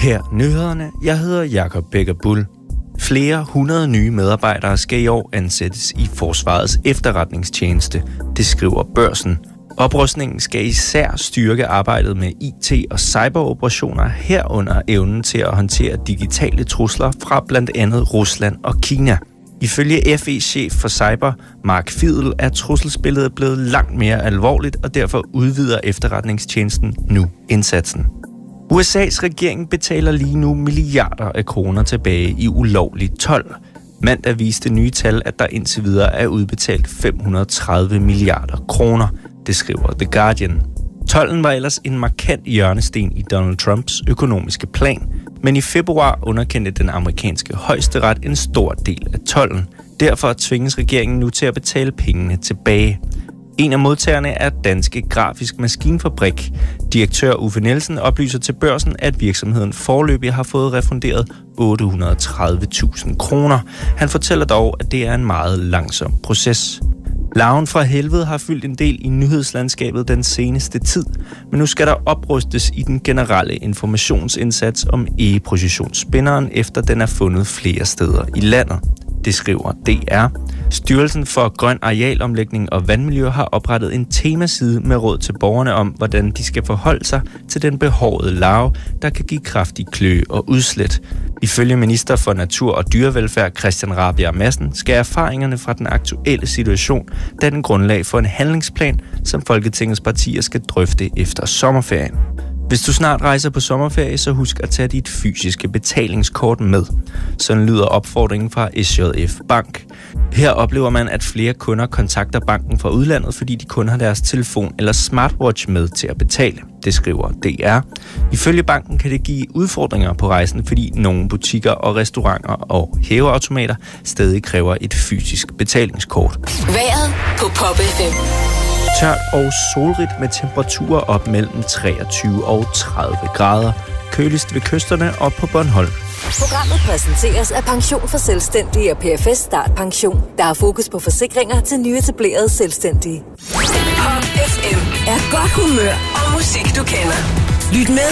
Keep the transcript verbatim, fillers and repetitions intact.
Her nyhederne. Jeg hedder Jakob Becker Bull. Flere hundrede nye medarbejdere skal i år ansættes i Forsvarets efterretningstjeneste, det skriver Børsen. Oprustningen skal især styrke arbejdet med I T- og cyberoperationer, herunder evnen til at håndtere digitale trusler fra blandt andet Rusland og Kina. Ifølge F E-chef for cyber, Mark Fidel, er trusselsbilledet blevet langt mere alvorligt, og derfor udvider efterretningstjenesten nu indsatsen. U S A's regering betaler lige nu milliarder af kroner tilbage i ulovlig told. Mandag viste nye tal, at der indtil videre er udbetalt fem hundrede og tredive milliarder kroner, det skriver The Guardian. Tolden var ellers en markant hjørnesten i Donald Trumps økonomiske plan, men i februar underkendte den amerikanske højesteret en stor del af tolden. Derfor tvinges regeringen nu til at betale pengene tilbage. En af modtagerne er Danske Grafisk Maskinfabrik. Direktør Uffe Nielsen oplyser til Børsen, at virksomheden foreløbig har fået refunderet otte hundrede og tredive tusind kroner. Han fortæller dog, at det er en meget langsom proces. Larven fra helvede har fyldt en del i nyhedslandskabet den seneste tid, men nu skal der oprustes i den generelle informationsindsats om egeprocessionsspinderen, efter den er fundet flere steder i landet. Det skriver D R. Styrelsen for Grøn Arealomlægning og Vandmiljø har oprettet en temaside med råd til borgerne om, hvordan de skal forholde sig til den behårede larve, der kan give kraftig kløe og udslæt. Ifølge minister for Natur og Dyrevelfærd Christian Rabjerg Madsen skal erfaringerne fra den aktuelle situation danne grundlag for en handlingsplan, som Folketingets partier skal drøfte efter sommerferien. Hvis du snart rejser på sommerferie, så husk at tage dit fysiske betalingskort med. Sådan lyder opfordringen fra S J F Bank. Her oplever man, at flere kunder kontakter banken fra udlandet, fordi de kun har deres telefon eller smartwatch med til at betale. Det skriver D R. Ifølge banken kan det give udfordringer på rejsen, fordi nogle butikker og restauranter og hæveautomater stadig kræver et fysisk betalingskort. Vejret på Pop F M. Tørt og solrigt med temperaturer op mellem treogtyve og tredive grader. Køligst ved kysterne og på Bornholm. Programmet præsenteres af Pension for Selvstændige og P F S Start Pension, der har fokus på forsikringer til nyetablerede selvstændige. Pop F M er godt humør og musik, du kender. Lyt med